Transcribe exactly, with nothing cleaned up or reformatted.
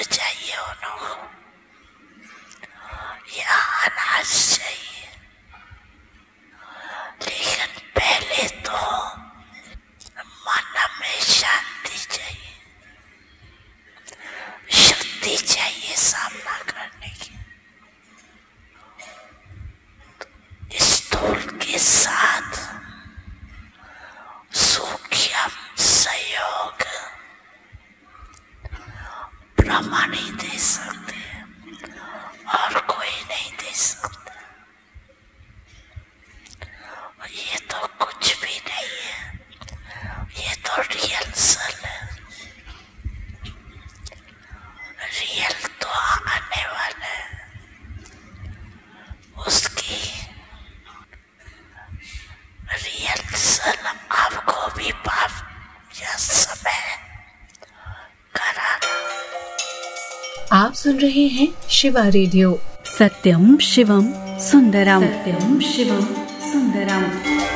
चाहिए उनको, या अनाज चाहिए, लेकिन पहले तो मन में शांति चाहिए, शक्ति चाहिए सामना करने की। स्थूल के साथ सूक्ष्म सहयोग ब्रह्मा नहीं दे सकते और कोई नहीं दे सकता। ये तो कुछ भी नहीं है, ये तो रियल सल है। रियल तो आने वाला है, उसकी रियल सल आपको भी पाप या समय कराना। आप सुन रहे हैं शिवा रेडियो। सत्यम शिवम सुंदरम, सत्यम शिवम सुंदरम।